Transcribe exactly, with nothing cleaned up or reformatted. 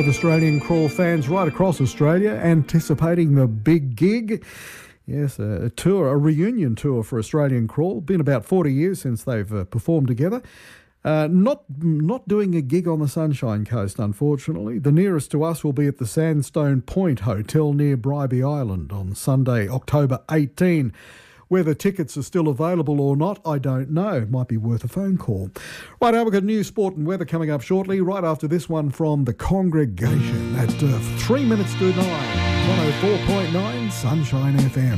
of Australian crawl fans right across Australia anticipating the big gig. Yes, a tour, a reunion tour for Australian crawl. Been about forty years since they've uh, performed together. Uh, not not doing a gig on the Sunshine Coast, unfortunately. The nearest to us will be at the Sandstone Point Hotel near Bribie Island on Sunday, October eighteenth. Whether tickets are still available or not, I don't know. Might be worth a phone call. Right now, we've got news, sport and weather coming up shortly, right after this one from The Congregation at uh, three minutes to nine, one oh four point nine Sunshine F M.